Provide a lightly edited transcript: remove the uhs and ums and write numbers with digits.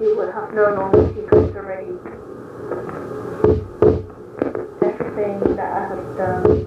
he would have known all the secrets already. Everything that I have done